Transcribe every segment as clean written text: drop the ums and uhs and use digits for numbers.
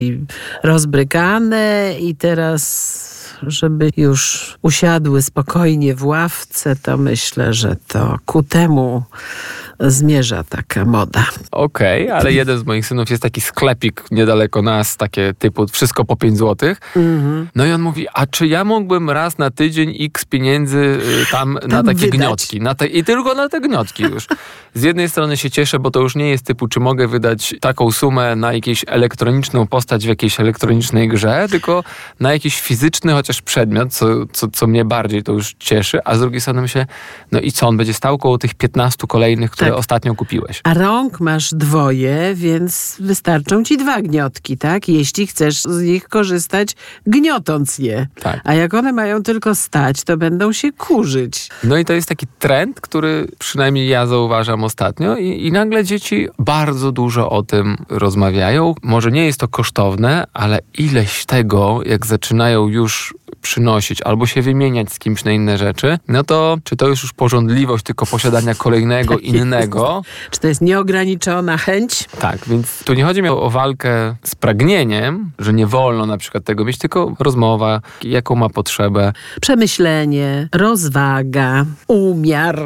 i rozbrykane i teraz, żeby już usiadły spokojnie w ławce, to myślę, że to ku temu zmierza taka moda. Okej, ale jeden z moich synów jest taki sklepik niedaleko nas, takie typu wszystko po 5 zł. No i on mówi, a czy ja mógłbym raz na tydzień x pieniędzy tam na takie wydać. gniotki. I tylko na te gniotki już. Z jednej strony się cieszę, bo to już nie jest typu, czy mogę wydać taką sumę na jakąś elektroniczną postać w jakiejś elektronicznej grze, tylko na jakiś fizyczny chociaż przedmiot, co mnie bardziej to już cieszy, a z drugiej strony myślę, no i co, on będzie stał koło tych 15 kolejnych, które ostatnio kupiłeś. A rąk masz 2, więc wystarczą ci 2 gniotki, tak? Jeśli chcesz z nich korzystać, gniocząc je. Tak. A jak one mają tylko stać, to będą się kurzyć. No i to jest taki trend, który przynajmniej ja zauważam ostatnio i nagle dzieci bardzo dużo o tym rozmawiają. Może nie jest to kosztowne, ale ileś tego, jak zaczynają już przynosić albo się wymieniać z kimś na inne rzeczy, no to czy to już pożądliwość tylko posiadania kolejnego innego? Czy to jest nieograniczona chęć? Tak, więc tu nie chodzi mi o walkę z pragnieniem, że nie wolno na przykład tego mieć, tylko rozmowa, jaką ma potrzebę. Przemyślenie, rozwaga, umiar.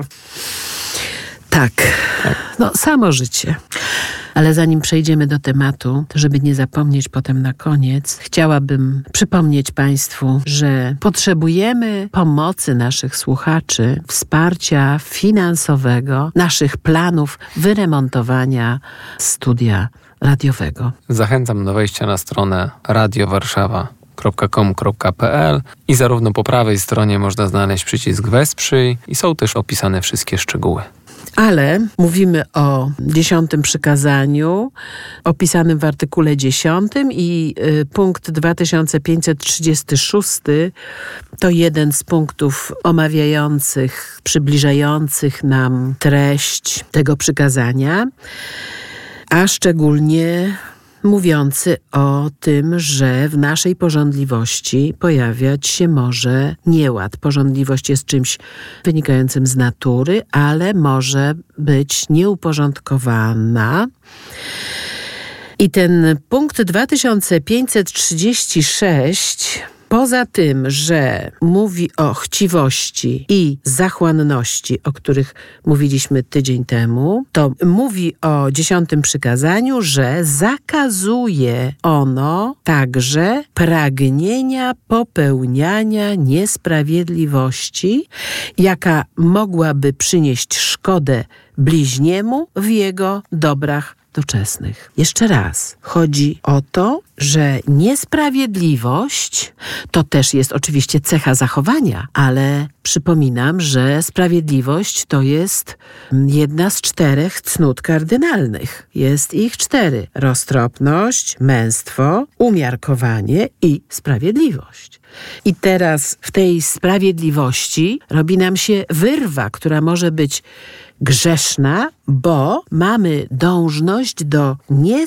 Tak. No, samo życie. Ale zanim przejdziemy do tematu, to żeby nie zapomnieć potem na koniec, chciałabym przypomnieć Państwu, że potrzebujemy pomocy naszych słuchaczy, wsparcia finansowego, naszych planów wyremontowania studia radiowego. Zachęcam do wejścia na stronę radiowarszawa.com.pl i zarówno po prawej stronie można znaleźć przycisk Wesprzyj i są też opisane wszystkie szczegóły. Ale mówimy o 10 przykazaniu opisanym w artykule 10 i punkt 2536 to jeden z punktów omawiających, przybliżających nam treść tego przykazania, a szczególnie mówiący o tym, że w naszej pożądliwości pojawiać się może nieład. Pożądliwość jest czymś wynikającym z natury, ale może być nieuporządkowana. I ten punkt 2536 poza tym, że mówi o chciwości i zachłanności, o których mówiliśmy tydzień temu, to mówi o 10 przykazaniu, że zakazuje ono także pragnienia popełniania niesprawiedliwości, jaka mogłaby przynieść szkodę bliźniemu w jego dobrach doczesnych. Jeszcze raz, chodzi o to, że niesprawiedliwość to też jest oczywiście cecha zachowania, ale przypominam, że sprawiedliwość to jest jedna z 4 cnót kardynalnych. Jest ich 4. Roztropność, męstwo, umiarkowanie i sprawiedliwość. I teraz w tej sprawiedliwości robi nam się wyrwa, która może być grzeszna, bo mamy dążność do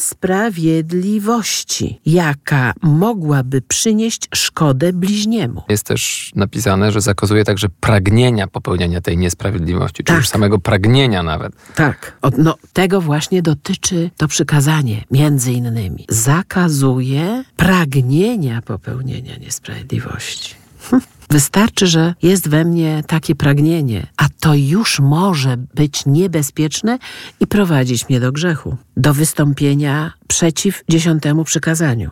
niesprawiedliwości, jaka mogłaby przynieść szkodę bliźniemu. Jest też napisane, że zakazuje także pragnienia popełniania tej niesprawiedliwości, czy już samego pragnienia nawet. Tak. Tego właśnie dotyczy to przykazanie, między innymi. Zakazuje pragnienia popełnienia niesprawiedliwości. Wystarczy, że jest we mnie takie pragnienie, a to już może być niebezpieczne i prowadzić mnie do grzechu, do wystąpienia przeciw 10 przykazaniu.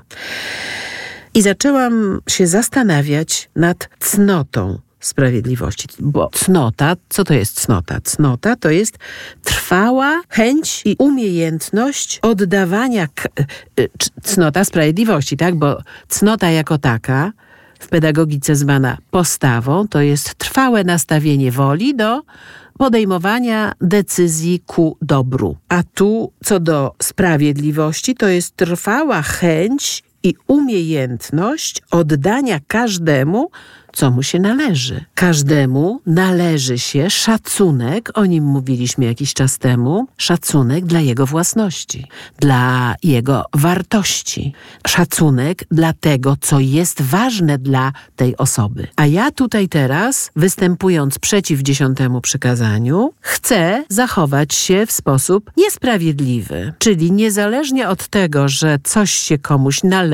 I zaczęłam się zastanawiać nad cnotą sprawiedliwości. Bo cnota, co to jest cnota? Cnota to jest trwała chęć i umiejętność oddawania cnota sprawiedliwości, tak? Bo cnota jako taka w pedagogice zwana postawą, to jest trwałe nastawienie woli do podejmowania decyzji ku dobru. A tu, co do sprawiedliwości, to jest trwała chęć i umiejętność oddania każdemu, co mu się należy. Każdemu należy się szacunek, o nim mówiliśmy jakiś czas temu, szacunek dla jego własności, dla jego wartości, szacunek dla tego, co jest ważne dla tej osoby. A ja tutaj teraz, występując przeciw 10. przykazaniu, chcę zachować się w sposób niesprawiedliwy, czyli niezależnie od tego, że coś się komuś należy,